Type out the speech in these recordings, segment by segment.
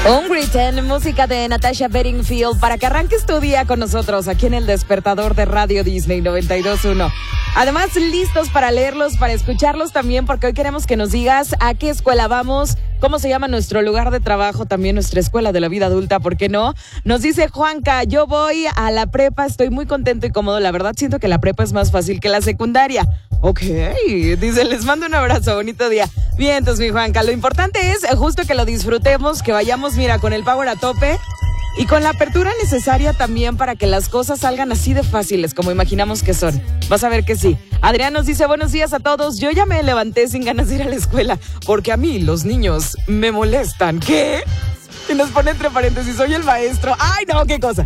Unwritten, música de Natasha Bedingfield, para que arranques tu día con nosotros aquí en el despertador de Radio Disney 92.1. Además, listos para leerlos, para escucharlos también, porque hoy queremos que nos digas a qué escuela vamos, cómo se llama nuestro lugar de trabajo, también nuestra escuela de la vida adulta, ¿por qué no? Nos dice Juanca, yo voy a la prepa, estoy muy contento y cómodo, la verdad siento que la prepa es más fácil que la secundaria. Ok, dice, les mando un abrazo, bonito día. Bien, entonces mi Juanca, lo importante es justo que lo disfrutemos, que vayamos, mira, con el power a tope y con la apertura necesaria también para que las cosas salgan así de fáciles como imaginamos que son. Vas a ver que sí. Adrián nos dice, buenos días a todos, yo ya me levanté sin ganas de ir a la escuela porque a mí los niños me molestan. ¿Qué? Y nos pone entre paréntesis, soy el maestro. ¡Ay, no, qué cosa!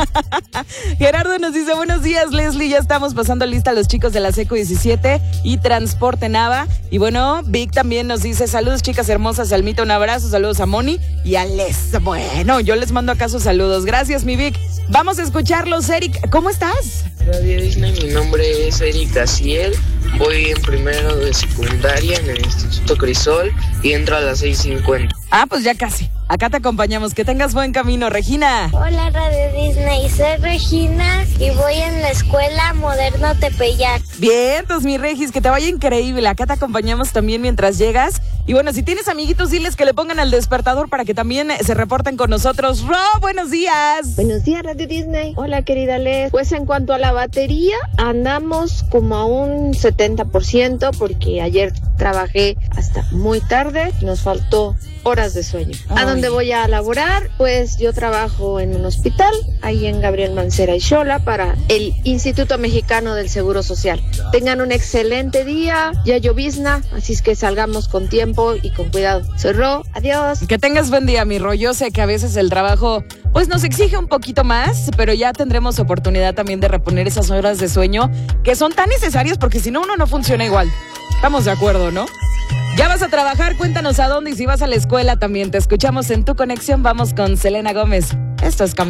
Gerardo nos dice, buenos días, Leslie. Ya estamos pasando lista a los chicos de la Seco 17 y Transporte Nava. Y bueno, Vic también nos dice, saludos, chicas hermosas. Almita, un abrazo. Saludos a Moni y a Les. Bueno, yo les mando acá sus saludos. Gracias, mi Vic. Vamos a escucharlos. Eric, ¿cómo estás? Radio Disney, mi nombre es Eric Gaciel. Voy en primero de secundaria en el Instituto Crisol y entro a las 6:50. Ah, pues ya casi. Acá te acompañamos. Que tengas buen camino, Regina. Hola, Radio Disney. Soy Regina y voy en la Escuela Moderno Tepeyac. Bien, pues mi Regis, que te vaya increíble. Acá te acompañamos también mientras llegas. Y bueno, si tienes amiguitos, diles que le pongan al despertador para que también se reporten con nosotros. Ro, buenos días. Buenos días, Radio Disney. Hola, querida Les. Pues en cuanto a la batería, andamos como a un 70% porque ayer trabajé hasta muy tarde. Nos faltó horas de sueño. ¿A dónde voy a laborar? Pues yo trabajo en un hospital, ahí en Gabriel Mancera y Xola, para el Instituto Mexicano del Seguro Social. Tengan un excelente día, ya llovizna, así es que salgamos con tiempo y con cuidado. Soy Ro, adiós. Que tengas buen día, mi Ro. Yo sé que a veces el trabajo pues nos exige un poquito más, pero ya tendremos oportunidad también de reponer esas horas de sueño que son tan necesarias porque si no uno no funciona igual. Estamos de acuerdo, ¿no? Ya vas a trabajar, cuéntanos a dónde y si vas a la escuela también. Te escuchamos en Tu Conexión. Vamos con Selena Gómez. Esto es